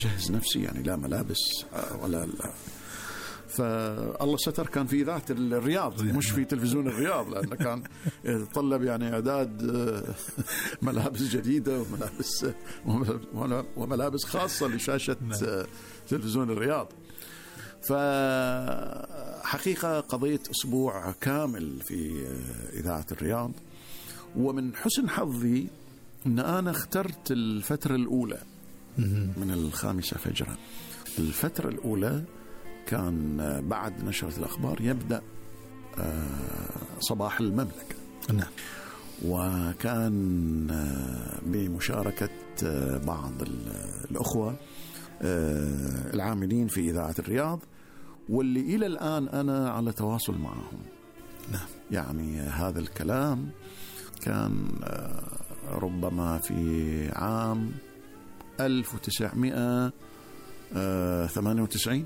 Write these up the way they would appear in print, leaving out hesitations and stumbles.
جهز نفسي يعني لا ملابس ولا لا. فالله ستر كان في إذاعة الرياض مش في تلفزيون الرياض، لأنه كان يتطلب يعني إعداد ملابس جديدة وملابس خاصة لشاشة تلفزيون الرياض. فحقيقة قضيت أسبوع كامل في إذاعة الرياض، ومن حسن حظي أن أنا اخترت الفترة الأولى من 5 فجرا. الفترة الأولى كان بعد نشرة الأخبار يبدأ صباح المملكة. نعم. وكان بمشاركة بعض الأخوة العاملين في إذاعة الرياض، واللي إلى الآن أنا على تواصل معهم. نعم. يعني هذا الكلام كان ربما في عام 1998.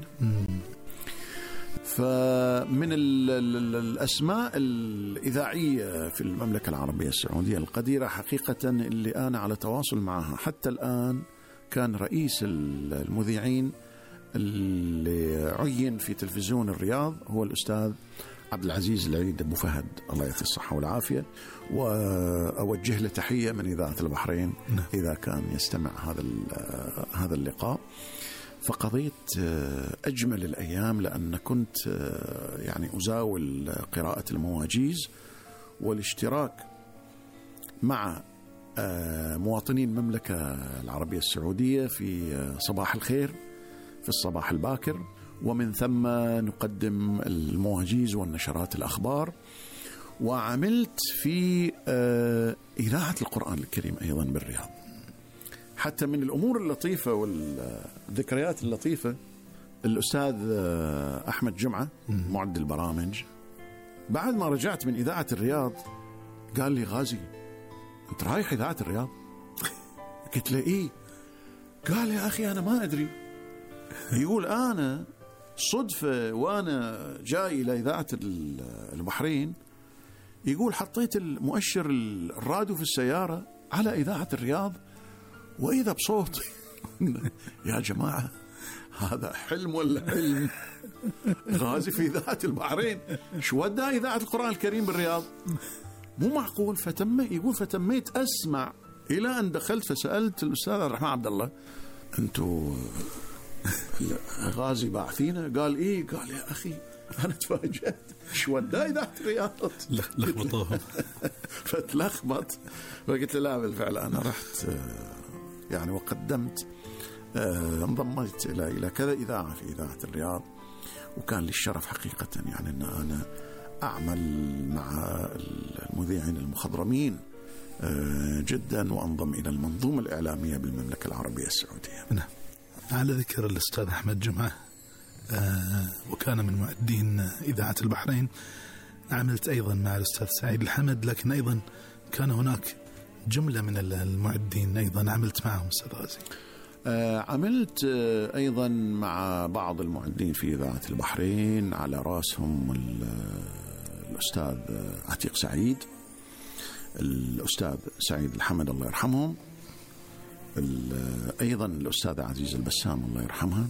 فمن الأسماء الإذاعية في المملكة العربية السعودية القديرة حقيقة اللي أنا على تواصل معها حتى الآن، كان رئيس المذيعين اللي عين في تلفزيون الرياض هو الأستاذ عبد العزيز العيد أبو فهد، الله يعطيه الصحة والعافية، وأوجه له تحية من إذاعة البحرين إذا كان يستمع هذا اللقاء. فقضيت أجمل الأيام، لأن كنت يعني أزاول قراءة المواجيز والاشتراك مع مواطنين المملكة العربية السعودية في صباح الخير في الصباح الباكر، ومن ثم نقدم المواجيز والنشرات الأخبار. وعملت في إذاعة القرآن الكريم أيضا بالرياض. حتى من الأمور اللطيفة والذكريات اللطيفة، الأستاذ أحمد جمعة معد البرامج بعد ما رجعت من إذاعة الرياض قال لي غازي أنت رايح إذاعة الرياض؟ قلت له إيه؟ قال يا أخي أنا ما أدري. يقول أنا صدفة وأنا جاي إلى إذاعة البحرين، يقول حطيت المؤشر الراديو في السيارة على إذاعة الرياض، وإذا بصوت يا جماعة هذا حلم ولا حلم؟ غازي في إذاعة البحرين، شو ودى إذاعة القرآن الكريم بالرياض؟ مو معقول. فتميت أسمع إلى أن دخلت فسألت الأستاذ الرحمن عبد الله أنتوا غازي باعثينا؟ قال إيه. قال يا أخي أنا تفاجأت، شو ودى إذاعة الرياض؟ لخبطوهم. فتلخبط. فقلت له لا بالفعل أنا رحت يعني وقدمت انضميت إلى كذا إذاعة في إذاعة الرياض، وكان لي الشرف حقيقة يعني أن أنا أعمل مع المذيعين المخضرمين جدا، وأنضم إلى المنظومة الإعلامية بالمملكة العربية السعودية. نعم. على ذكر الأستاذ أحمد جمعة، وكان من معدين إذاعة البحرين، عملت أيضا مع الأستاذ سعيد الحمد، لكن أيضا كان هناك جملة من المعدين أيضا عملت معهم أستاذ غازي. عملت أيضا مع بعض المعدين في إذاعة البحرين، على رأسهم الأستاذ عتيق سعيد، الأستاذ سعيد الحمد الله يرحمهم، أيضا الأستاذ عزيز البسام الله يرحمها.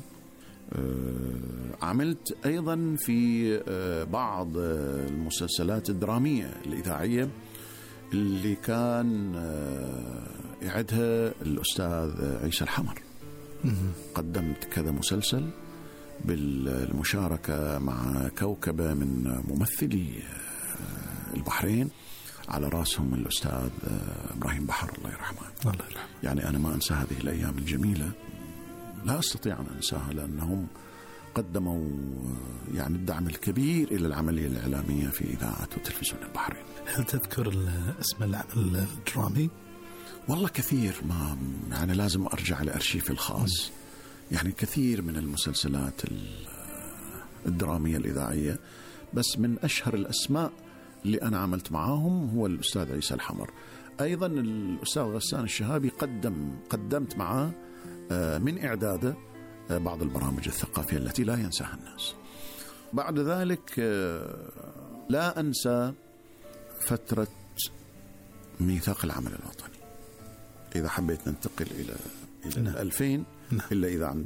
عملت أيضا في بعض المسلسلات الدرامية الإذاعية اللي كان يعدها الأستاذ عيسى الحمر. قدمت كذا مسلسل بالمشاركة مع كوكبة من ممثلي البحرين، على رأسهم الأستاذ إبراهيم بحر الله يرحمه. يعني أنا ما أنسى هذه الأيام الجميلة، لا أستطيع أن أنساها، لأنهم قدموا يعني الدعم الكبير إلى العملية الإعلامية في إذاعة وتلفزيون البحرين. هل تذكر اسم العمل الدرامي؟ والله كثير، ما يعني لازم أرجع لأرشيفي الخاص. يعني كثير من المسلسلات الدرامية الإذاعية، بس من أشهر الأسماء اللي أنا عملت معاهم هو الأستاذ عيسى الحمر. أيضا الأستاذ غسان الشهابي قدمت معاه من إعداده بعض البرامج الثقافية التي لا ينساها الناس. بعد ذلك لا أنسى فترة ميثاق العمل الوطني. إذا حبيت ننتقل إلى 2000، إلا إذا